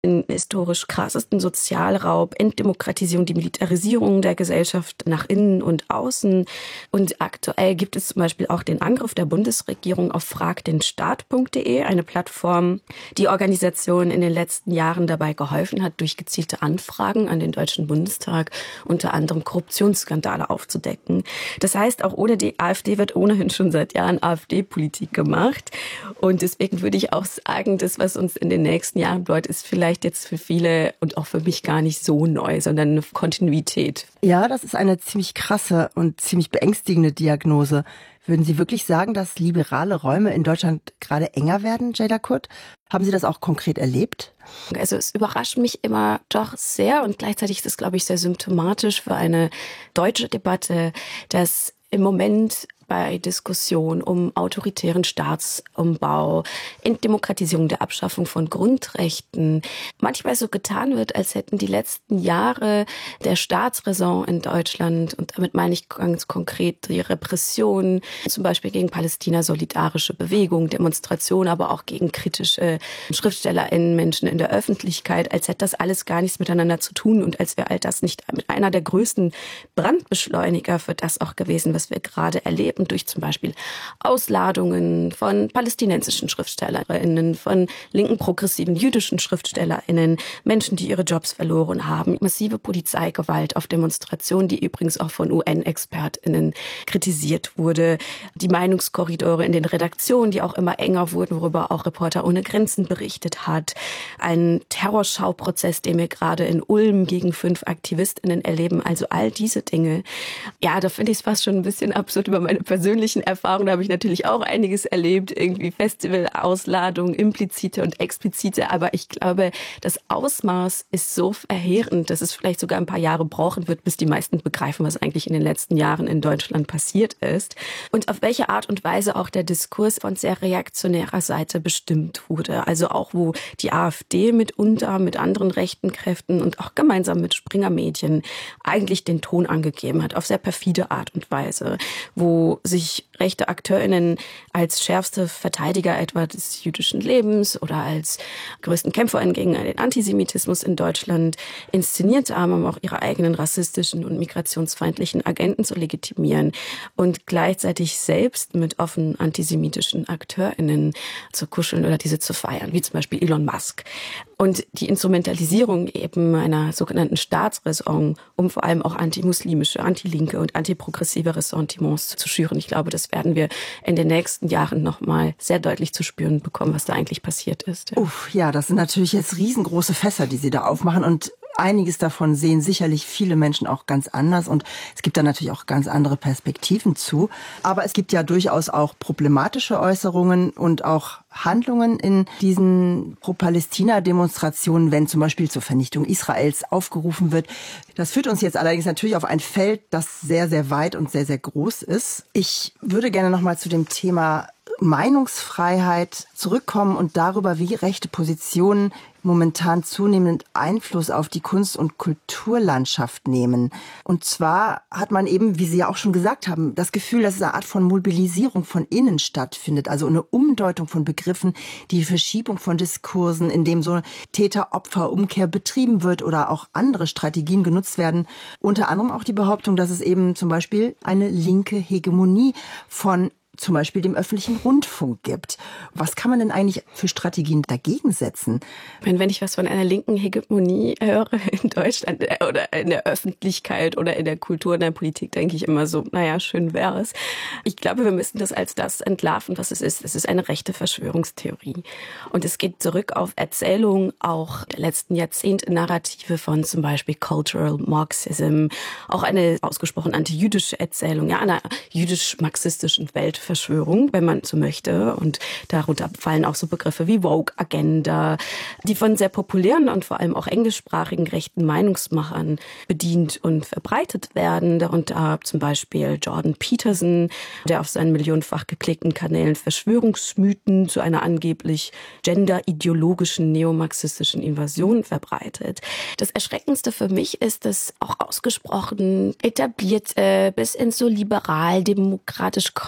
den historisch krassesten Sozialraub, Entdemokratisierung, die Militarisierung der Gesellschaft nach innen und außen. Und aktuell gibt es zum Beispiel auch den Angriff der Bundesregierung auf fragdenstaat.de, eine Plattform, die Organisationen in den letzten Jahren dabei geholfen hat, durch gezielte Anfragen an den Deutschen Bundestag unter anderem Korruptionsskandale aufzudecken. Das heißt, auch ohne die AfD wird ohnehin schon seit Jahren AfD-Politik gemacht. Und deswegen würde ich auch sagen, das, was uns in den nächsten Jahren bedeutet, ist vielleicht jetzt für viele und auch für mich gar nicht so neu, sondern eine Kontinuität. Ja, das ist eine ziemlich krasse und ziemlich beängstigende Diagnose. Würden Sie wirklich sagen, dass liberale Räume in Deutschland gerade enger werden, Ceyda Kurt? Haben Sie das auch konkret erlebt? Also es überrascht mich immer doch sehr und gleichzeitig ist es, glaube ich, sehr symptomatisch für eine deutsche Debatte, dass im Moment bei Diskussionen um autoritären Staatsumbau, Entdemokratisierung, der Abschaffung von Grundrechten manchmal so getan wird, als hätten die letzten Jahre der Staatsräson in Deutschland, und damit meine ich ganz konkret die Repression, zum Beispiel gegen Palästina-solidarische Bewegung, Demonstrationen, aber auch gegen kritische SchriftstellerInnen, Menschen in der Öffentlichkeit, als hätte das alles gar nichts miteinander zu tun und als wäre all das nicht mit einer der größten Brandbeschleuniger für das auch gewesen, was wir gerade erleben, durch zum Beispiel Ausladungen von palästinensischen SchriftstellerInnen, von linken, progressiven jüdischen SchriftstellerInnen, Menschen, die ihre Jobs verloren haben, massive Polizeigewalt auf Demonstrationen, die übrigens auch von UN-ExpertInnen kritisiert wurde, die Meinungskorridore in den Redaktionen, die auch immer enger wurden, worüber auch Reporter ohne Grenzen berichtet hat, ein Terrorschauprozess, den wir gerade in Ulm gegen 5 AktivistInnen erleben, also all diese Dinge. Ja, da finde ich es fast schon ein bisschen absurd. Über meine persönlichen Erfahrungen habe ich natürlich auch einiges erlebt, irgendwie Festival-Ausladungen, implizite und explizite, aber ich glaube, das Ausmaß ist so verheerend, dass es vielleicht sogar ein paar Jahre brauchen wird, bis die meisten begreifen, was eigentlich in den letzten Jahren in Deutschland passiert ist und auf welche Art und Weise auch der Diskurs von sehr reaktionärer Seite bestimmt wurde. Also auch, wo die AfD mitunter mit anderen rechten Kräften und auch gemeinsam mit Springer-Medien eigentlich den Ton angegeben hat, auf sehr perfide Art und Weise, wo sich rechte AkteurInnen als schärfste Verteidiger etwa des jüdischen Lebens oder als größten KämpferInnen gegen den Antisemitismus in Deutschland inszeniert haben, um auch ihre eigenen rassistischen und migrationsfeindlichen Agenten zu legitimieren und gleichzeitig selbst mit offen antisemitischen AkteurInnen zu kuscheln oder diese zu feiern, wie zum Beispiel Elon Musk. Und die Instrumentalisierung eben einer sogenannten Staatsräson, um vor allem auch antimuslimische, antilinke und antiprogressive Ressentiments zu schüren. Ich glaube, das werden wir in den nächsten Jahren nochmal sehr deutlich zu spüren bekommen, was da eigentlich passiert ist. Ja, das sind natürlich jetzt riesengroße Fässer, die Sie da aufmachen, und einiges davon sehen sicherlich viele Menschen auch ganz anders, und es gibt da natürlich auch ganz andere Perspektiven zu. Aber es gibt ja durchaus auch problematische Äußerungen und auch Handlungen in diesen Pro-Palästina-Demonstrationen, wenn zum Beispiel zur Vernichtung Israels aufgerufen wird. Das führt uns jetzt allerdings natürlich auf ein Feld, das sehr, sehr weit und sehr, sehr groß ist. Ich würde gerne noch mal zu dem Thema Meinungsfreiheit zurückkommen und darüber, wie rechte Positionen momentan zunehmend Einfluss auf die Kunst- und Kulturlandschaft nehmen. Und zwar hat man eben, wie Sie ja auch schon gesagt haben, das Gefühl, dass es eine Art von Mobilisierung von innen stattfindet, also eine Umdeutung von Begriffen, die Verschiebung von Diskursen, in dem so eine Täter-Opfer-Umkehr betrieben wird oder auch andere Strategien genutzt werden. Unter anderem auch die Behauptung, dass es eben zum Beispiel eine linke Hegemonie von zum Beispiel dem öffentlichen Rundfunk gibt. Was kann man denn eigentlich für Strategien dagegen setzen? Wenn ich was von einer linken Hegemonie höre in Deutschland oder in der Öffentlichkeit oder in der Kultur, in der Politik, denke ich immer so, naja, schön wäre es. Ich glaube, wir müssen das als das entlarven, was es ist. Es ist eine rechte Verschwörungstheorie. Und es geht zurück auf Erzählungen auch der letzten Jahrzehnte, Narrative von zum Beispiel Cultural Marxism, auch eine ausgesprochen antijüdische Erzählung, ja, einer jüdisch-marxistischen Weltverschwörung, wenn man so möchte. Und darunter fallen auch so Begriffe wie Woke-Agenda, die von sehr populären und vor allem auch englischsprachigen rechten Meinungsmachern bedient und verbreitet werden. Darunter zum Beispiel Jordan Peterson, der auf seinen millionenfach geklickten Kanälen Verschwörungsmythen zu einer angeblich genderideologischen neomarxistischen Invasion verbreitet. Das Erschreckendste für mich ist, dass auch ausgesprochen etablierte bis ins so liberal, demokratisch, konservativ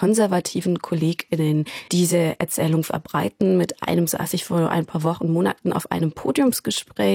konservativen KollegInnen diese Erzählung verbreiten. Mit einem saß ich vor ein paar Wochen, Monaten auf einem Podiumsgespräch